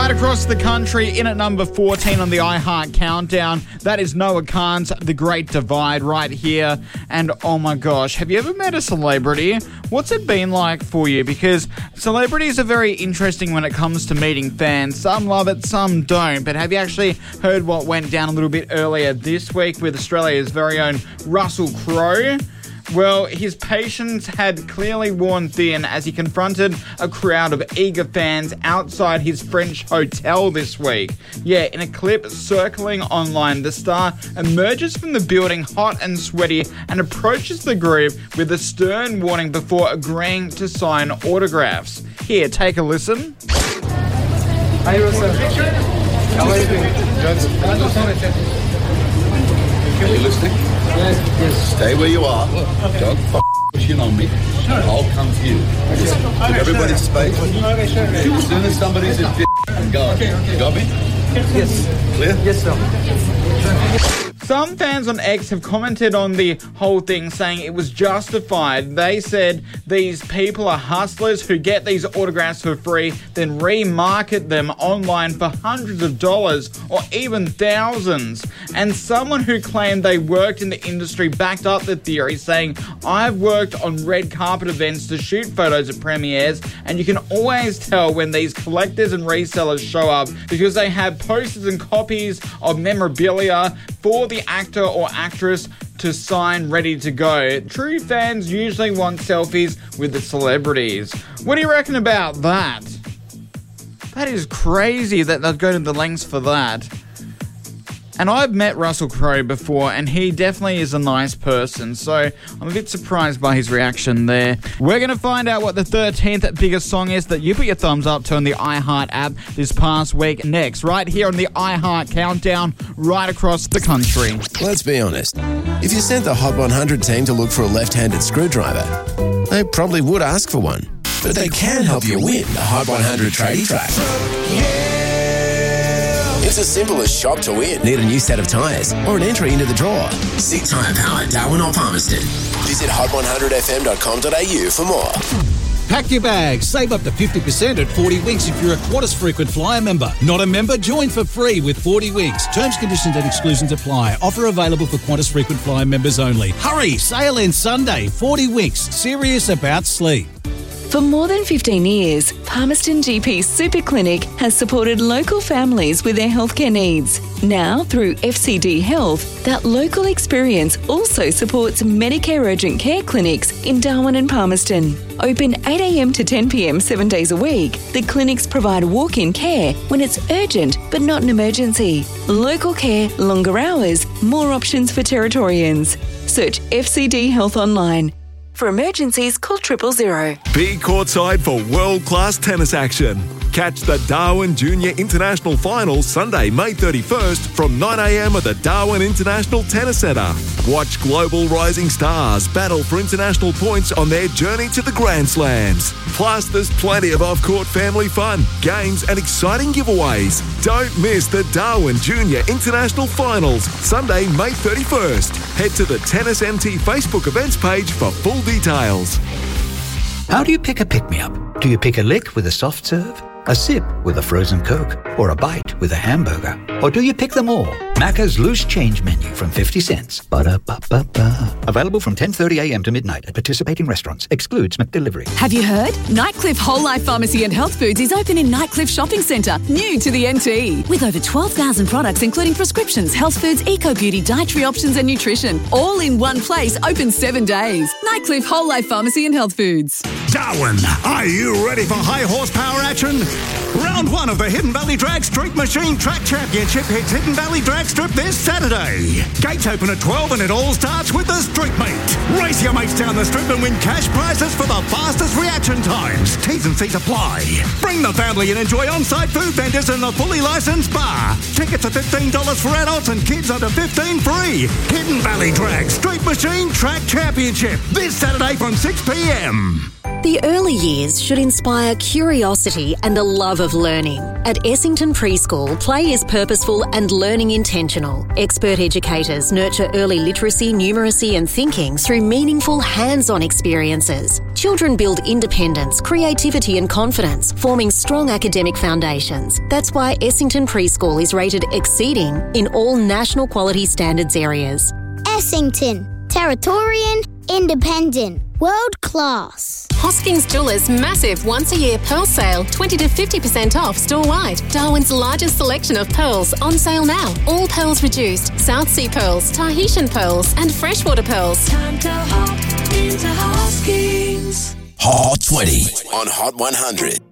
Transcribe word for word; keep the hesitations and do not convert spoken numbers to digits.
Right across the country, in at number fourteen on the iHeart Countdown, that is Noah Kahan's The Great Divide right here. And oh my gosh, have you ever met a celebrity? What's it been like for you? Because celebrities are very interesting when it comes to meeting fans. Some love it, some don't. But have you actually heard what went down a little bit earlier this week with Australia's very own Russell Crowe? Well, his patience had clearly worn thin as he confronted a crowd of eager fans outside his French hotel this week. Yeah, in a clip circling online, the star emerges from the building hot and sweaty and approaches the group with a stern warning before agreeing to sign autographs. Here, take a listen. Hi, Russell. How are you doing? Are you listening? Yes, yes. Stay where you are. Don't f*** push in on me. I'll come to you. Just give everybody space. As soon as somebody's in f***, go. You got me? Yes. Clear? Yes, sir. Some fans on X have commented on the whole thing, saying it was justified. They said these people are hustlers who get these autographs for free, then remarket them online for hundreds of dollars or even thousands. And someone who claimed they worked in the industry backed up the theory, saying, I've worked on red carpet events to shoot photos at premieres, and you can always tell when these collectors and resellers show up because they have posters and copies of memorabilia for the actor or actress to sign ready to go. True fans usually want selfies with the celebrities. What do you reckon about that? That is crazy that they'd go to the lengths for that. And I've met Russell Crowe before, and he definitely is a nice person, so I'm a bit surprised by his reaction there. We're going to find out what the thirteenth biggest song is that you put your thumbs up to on the iHeart app this past week next, right here on the iHeart Countdown, right across the country. Let's be honest. If you sent the Hot one hundred team to look for a left-handed screwdriver, they probably would ask for one. But they can help you win the Hot one hundred tradie track. Yeah! It's as simple as shop to win. Need a new set of tyres or an entry into the draw? Seek Tyre Power, Darwin or Palmerston. Visit hot one hundred f m dot com dot a u for more. Pack your bags. Save up to fifty percent at forty winks if you're a Qantas Frequent Flyer member. Not a member? Join for free with forty winks. Terms, conditions and exclusions apply. Offer available for Qantas Frequent Flyer members only. Hurry! Sale ends Sunday. forty winks. Serious about sleep. For more than fifteen years, Palmerston G P Super Clinic has supported local families with their healthcare needs. Now, through F C D Health, that local experience also supports Medicare urgent care clinics in Darwin and Palmerston. Open eight a m to ten p m seven days a week, the clinics provide walk-in care when it's urgent but not an emergency. Local care, longer hours, more options for Territorians. Search F C D Health online. For emergencies, call triple zero. Be courtside for world-class tennis action. Catch the Darwin Junior International Finals Sunday, May thirty-first from nine a m at the Darwin International Tennis Centre. Watch global rising stars battle for international points on their journey to the Grand Slams. Plus, there's plenty of off-court family fun, games and exciting giveaways. Don't miss the Darwin Junior International Finals Sunday, May thirty-first. Head to the Tennis M T Facebook events page for full details. How do you pick a pick-me-up? Do you pick a lick with a soft serve, a sip with a frozen Coke, or a bite with a hamburger? Or do you pick them all? Macca's Loose Change Menu from fifty cents. Ba-da-ba-ba-ba. Available from ten thirty a m to midnight at participating restaurants. Excludes McDelivery. Have you heard? Nightcliff Whole Life Pharmacy and Health Foods is open in Nightcliff Shopping Centre, new to the N T. With over twelve thousand products including prescriptions, health foods, eco-beauty, dietary options and nutrition. All in one place, open seven days. Nightcliff Whole Life Pharmacy and Health Foods. Darwin, are you ready for high horsepower action? Round one of the Hidden Valley Drag Street Machine Track Championship hits Hidden Valley Drag Strip this Saturday. Gates open at twelve and it all starts with the Street Meet. Race your mates down the strip and win cash prizes for the fastest reaction times. T's and C's apply. Bring the family and enjoy on-site food vendors and a fully licensed bar. Tickets are fifteen dollars for adults and kids under fifteen free. Hidden Valley Drag Street Machine Track Championship this Saturday from six p m. The early years should inspire curiosity and a love of learning. At Essington Preschool, play is purposeful and learning intentional. Expert educators nurture early literacy, numeracy and thinking through meaningful hands-on experiences. Children build independence, creativity and confidence, forming strong academic foundations. That's why Essington Preschool is rated exceeding in all national quality standards areas. Essington, Territorian, independent, world class. Hoskins Jewelers' massive once-a-year pearl sale, twenty to fifty percent off store-wide. Darwin's largest selection of pearls on sale now. All pearls reduced. South Sea pearls, Tahitian pearls and freshwater pearls. Time to hop into Hoskins. Hot twenty on Hot one hundred.